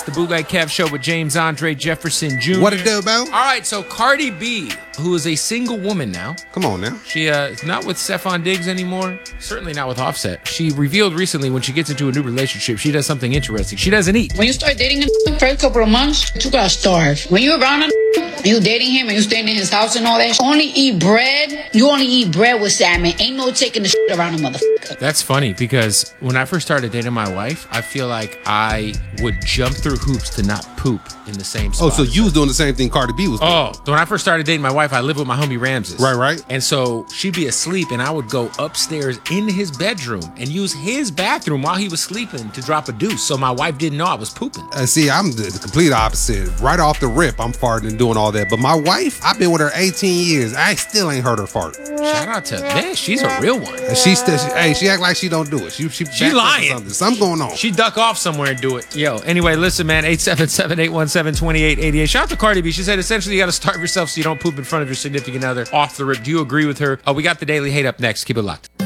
the Bootleg Kev Show with James Andre Jefferson Jr. What it do, bro? All right, so Cardi B, who is a single woman now. Come on now. She is not with Stephon Diggs anymore. Certainly not with Offset. She revealed recently when she gets into a new relationship, she does something interesting. She doesn't eat. When you start dating him the first couple of months, you gotta starve. When you're around him, you dating him and you staying in his house and all that, only eat bread. You only eat bread with salmon. Ain't no taking the shit around a motherfucker. That's funny because when I first started dating my wife, I feel like I would jump through hoops to not poop in the same spot. Oh, so you was doing the same thing Cardi B was doing. Oh, when I first started dating my wife, I lived with my homie Ramses. Right. And so she'd be asleep and I would go upstairs in his bedroom and use his bathroom while he was sleeping to drop a deuce. So my wife didn't know I was pooping. See, I'm the complete opposite. Right off the rip, I'm farting and doing all that. But my wife, I've been with her 18 years. I still ain't heard her fart. Shout out to this. She's a real one. And she act like she don't do it. She lying. Something going on. She duck off somewhere and do it. Yo, anyway, listen, man, 877-817-2888. Shout out to Cardi B. She said, essentially, you got to starve yourself so you don't poop in front of your significant other. Off the rip. Do you agree with her? We got the Daily Hate up next. Keep it locked.